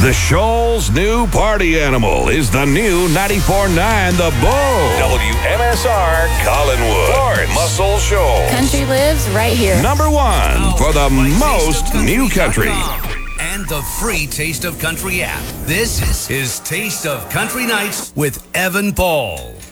The Shoal's new party animal is the new 94.9 The Bull. WMSR Collinwood. Florence. Muscle Shoals. Country lives right here. Number one for the most new country. And the free Taste of Country app. This is Taste of Country Nights with Evan Paul.